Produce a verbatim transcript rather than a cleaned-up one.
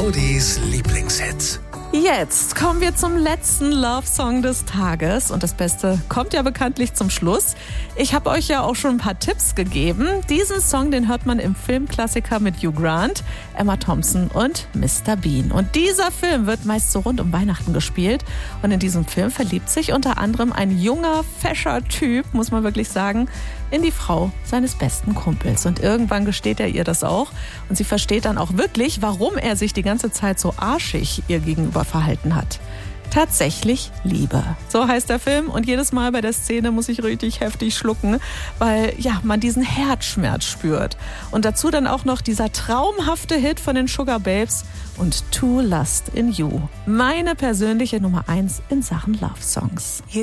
Claudis Lieblingshits. Jetzt kommen wir zum letzten Love-Song des Tages und das Beste kommt ja bekanntlich zum Schluss. Ich habe euch ja auch schon ein paar Tipps gegeben. Diesen Song, den hört man im Filmklassiker mit Hugh Grant, Emma Thompson und Mister Bean. Und dieser Film wird meist so rund um Weihnachten gespielt und in diesem Film verliebt sich unter anderem ein junger, fescher Typ, muss man wirklich sagen, in die Frau seines besten Kumpels. Und irgendwann gesteht er ihr das auch und sie versteht dann auch wirklich, warum er sich die ganze Zeit so arschig ihr gegenüber verhalten hat. Tatsächlich Liebe. So heißt der Film und jedes Mal bei der Szene muss ich richtig heftig schlucken, weil ja, man diesen Herzschmerz spürt. Und dazu dann auch noch dieser traumhafte Hit von den Sugar Babes und True Lust in You. Meine persönliche Nummer eins in Sachen Love Songs.